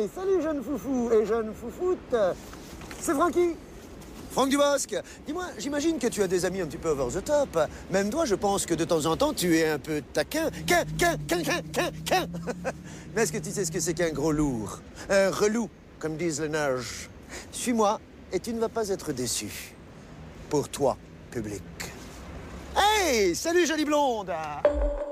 Hey, salut jeune foufou et jeune foufoute. C'est Francky. Franck Dubosc. Dis-moi, j'imagine que tu as des amis un petit peu over the top. Même toi, je pense que de temps en temps, tu es un peu taquin. Mais est-ce que tu sais ce que c'est qu'un gros lourd? Un relou, comme disent les neiges. Suis-moi et tu ne vas pas être déçu. Pour toi, public. Hey, salut jolie blonde.